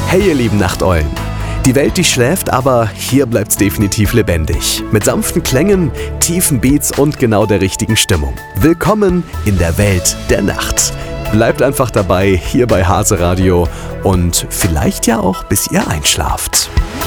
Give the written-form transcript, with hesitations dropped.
Hey ihr lieben Nachteulen! Die Welt, die schläft, aber hier bleibt's definitiv lebendig. Mit sanften Klängen, tiefen Beats und genau der richtigen Stimmung. Willkommen in der Welt der Nacht. Bleibt einfach dabei, hier bei Hase Radio und vielleicht ja auch bis ihr einschlaft.